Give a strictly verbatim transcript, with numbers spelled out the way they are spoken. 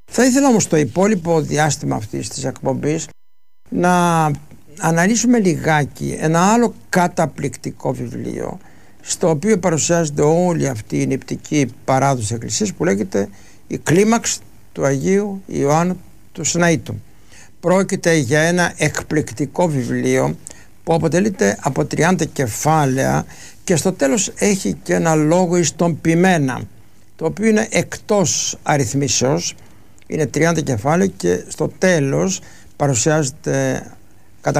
Θα ήθελα όμως το υπόλοιπο διάστημα αυτής της εκπομπής να αναλύσουμε λιγάκι ένα άλλο καταπληκτικό βιβλίο, στο οποίο παρουσιάζεται όλη αυτή η νηπτική παράδοση της Εκκλησίας, που λέγεται «Η κλίμαξ του Αγίου Ιωάννου του Σναΐτου». Πρόκειται για ένα εκπληκτικό βιβλίο που αποτελείται από τριάντα κεφάλαια και στο τέλος έχει και ένα λόγο εις τον ποιμένα, το οποίο είναι εκτός αριθμίσεως, είναι τριάντα κεφάλαια και στο τέλος παρουσιάζεται